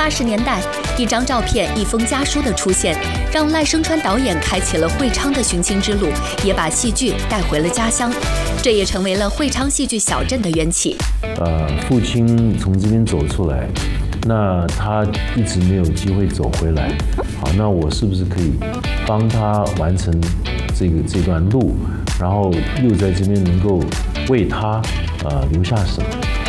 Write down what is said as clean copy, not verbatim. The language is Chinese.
80年代，一张照片、一封家书的出现，让赖声川导演开启了会昌的寻亲之路，也把戏剧带回了家乡，这也成为了会昌戏剧小镇的缘起。 父亲从这边走出来，那他一直没有机会走回来。好，那我是不是可以帮他完成这段路，然后又在这边能够为他留下什么？